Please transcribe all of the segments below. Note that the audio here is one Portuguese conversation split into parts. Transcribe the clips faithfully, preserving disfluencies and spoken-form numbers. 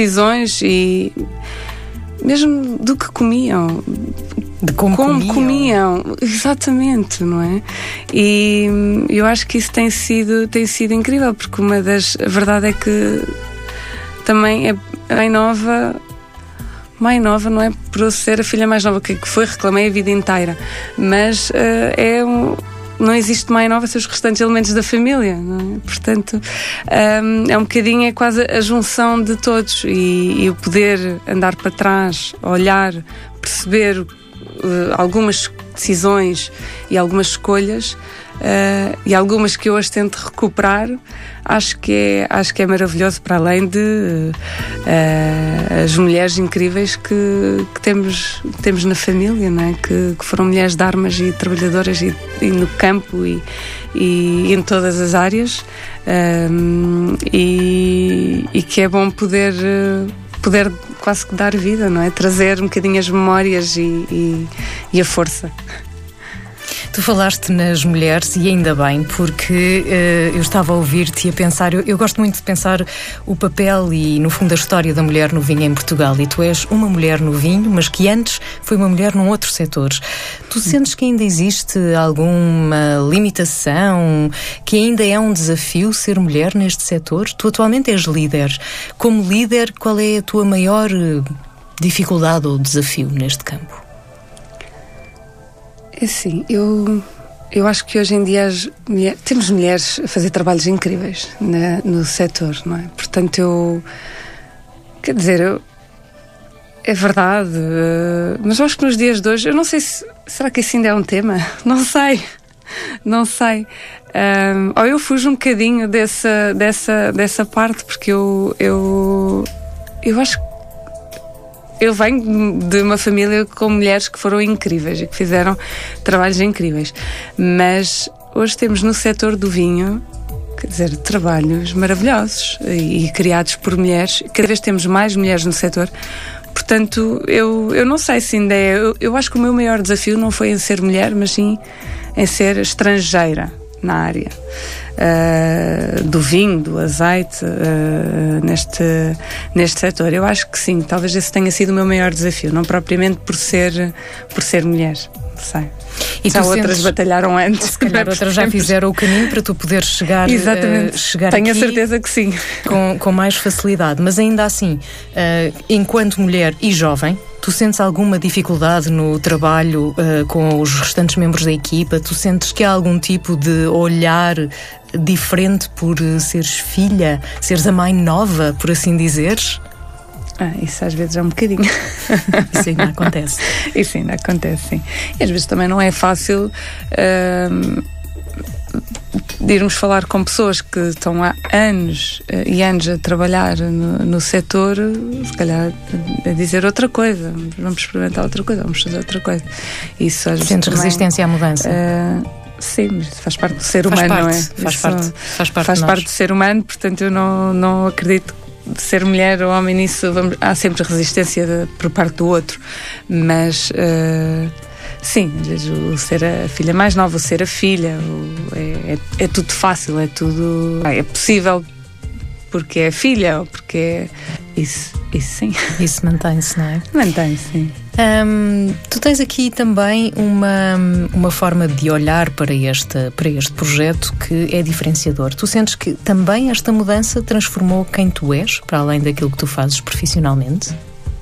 decisões e mesmo do que comiam, de como, como comiam. comiam, exatamente, não é? E eu acho que isso tem sido, tem sido incrível, porque uma das, a verdade é que também é mãe nova, mãe nova não é por eu ser a filha mais nova, que foi, reclamei a vida inteira, mas uh, é um, não existe mãe nova sem os restantes elementos da família, não é? Portanto, um, é um bocadinho, é quase a junção de todos, e, e o poder andar para trás, olhar, perceber uh, algumas decisões e algumas escolhas, uh, e algumas que eu hoje tento recuperar, acho que é, acho que é maravilhoso, para além de uh, as mulheres incríveis que, que temos, temos na família, não é? que, que foram mulheres de armas e trabalhadoras e, e no campo e, e em todas as áreas, um, e, e que é bom poder, poder quase que dar vida, não é? Trazer um bocadinho as memórias e, e, e a força. Tu falaste nas mulheres, e ainda bem, porque uh, eu estava a ouvir-te e a pensar, eu, eu gosto muito de pensar o papel e, no fundo, a história da mulher no vinho em Portugal, e tu és uma mulher no vinho, mas que antes foi uma mulher num outro setor. Tu sentes que ainda existe alguma limitação, que ainda é um desafio ser mulher neste setor? Tu atualmente és líder. Como líder, qual é a tua maior dificuldade ou desafio neste campo? É assim, eu, eu acho que hoje em dia as mulher, temos mulheres a fazer trabalhos incríveis na, no setor, não é? Portanto, eu... Quer dizer, eu, é verdade, uh, mas eu acho que nos dias de hoje, eu não sei se... Será que isso ainda é um tema? Não sei, não sei. Um, ou eu fujo um bocadinho dessa, dessa, dessa parte, porque eu, eu, eu acho que eu venho de uma família com mulheres que foram incríveis e que fizeram trabalhos incríveis, mas hoje temos no setor do vinho, quer dizer, trabalhos maravilhosos e, e criados por mulheres. Cada vez temos mais mulheres no setor. Portanto, eu, eu não sei se ainda é... Eu, eu acho que o meu maior desafio não foi em ser mulher, mas sim em ser estrangeira na área uh, do vinho, do azeite, uh, neste, neste setor. Eu acho que sim, talvez esse tenha sido o meu maior desafio, não propriamente por ser, por ser mulher, não sei. E já outras sentes... batalharam antes. Se calhar outras já fizeram o caminho para tu poderes chegar, Exatamente. Uh, chegar Tenho aqui a certeza que sim. Com, com mais facilidade. Mas ainda assim, uh, enquanto mulher e jovem, tu sentes alguma dificuldade no trabalho uh, com os restantes membros da equipa? Tu sentes que há algum tipo de olhar diferente por uh, seres filha, seres a mãe nova, por assim dizeres? Ah, isso às vezes é um bocadinho. Isso ainda acontece. Isso ainda acontece, sim. E às vezes também não é fácil uh, de irmos falar com pessoas que estão há anos uh, e anos a trabalhar no, no setor, se calhar a dizer outra coisa. Vamos experimentar outra coisa, vamos fazer outra coisa. Isso às vezes Sentes também, resistência à mudança? Uh, sim, mas faz parte do ser faz humano, parte, não é? Faz Isso parte, faz parte, faz de parte do ser humano, portanto eu não, não acredito de ser mulher ou homem nisso, vamos, há sempre resistência de, por parte do outro, mas uh, sim, às vezes o ser a filha mais nova, o ser a filha, o, é, é, é tudo fácil, é tudo é possível porque é filha ou porque é isso, isso sim. Isso mantém-se, não é? Mantém-se, sim. Hum, tu tens aqui também uma, uma forma de olhar para este, para este projeto que é diferenciador. Tu sentes que também esta mudança transformou quem tu és, para além daquilo que tu fazes profissionalmente?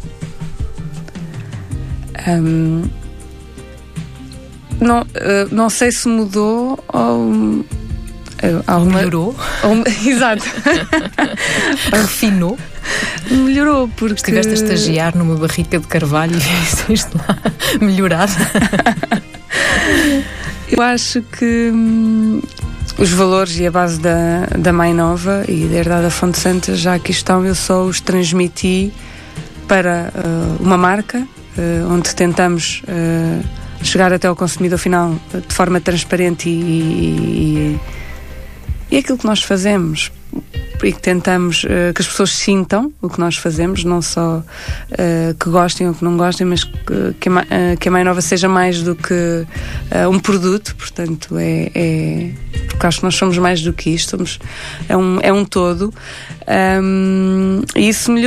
Um, não, uh, não sei se mudou ou... Ou melhorou? Ou, exato. Refinou? Melhorou, porque... Estiveste a estagiar numa barrica de carvalho e viste lá melhorada. Eu acho que hum, os valores e a base da, da Mãe Nova e da Herdade da Fonte Santa já aqui estão, eu só os transmiti para uh, uma marca, uh, onde tentamos uh, chegar até ao consumidor final de forma transparente e... e, e E é aquilo que nós fazemos e que tentamos uh, que as pessoas sintam o que nós fazemos, não só uh, que gostem ou que não gostem, mas que, que, a, uh, que a Mãe Nova seja mais do que uh, um produto, portanto é, é porque acho que nós somos mais do que isto, somos, é, um, é um todo, um, e isso melhorou.